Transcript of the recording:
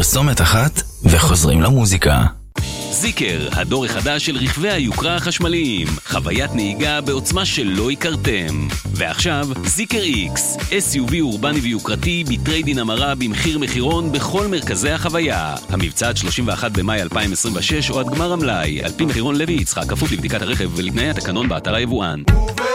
פרסומת אחת וחוזרים למוזיקה. זיקר, הדור החדש של רכבי היוקרה החשמליים. חוויית נהיגה בעוצמה שלא הכרתם. ועכשיו, זיקר X, SUV אורבני ויוקרתי בטריידין המרה במחיר מחירון בכל מרכזי החוויה. המבצע עד 31 במאי 2026 או עד גמר המלאי, על פי מחירון לוי יצחק, כפוף לבדיקת הרכב ולתנאי התקנון באתר היבואן.